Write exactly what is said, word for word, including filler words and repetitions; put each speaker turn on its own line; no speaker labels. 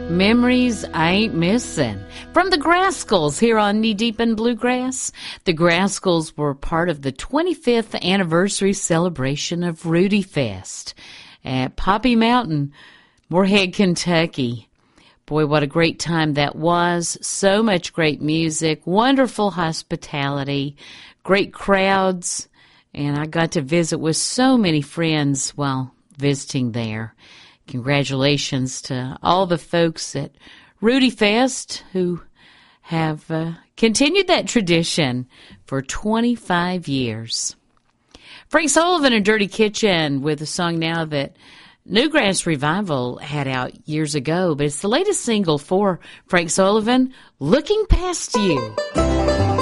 Memories I Ain't Missing. From the Grascals here on Knee Deep in Bluegrass. The Grascals were part of the twenty-fifth anniversary celebration of Rudy Fest at Poppy Mountain, Moorhead, Kentucky. Boy, what a great time that was. So much great music, wonderful hospitality, great crowds, and I got to visit with so many friends while visiting there. Congratulations to all the folks at Rudy Fest who have uh, continued that tradition for twenty-five years. Frank Sullivan and Dirty Kitchen with a song now that Newgrass Revival had out years ago, but it's the latest single for Frank Sullivan, Looking Past You.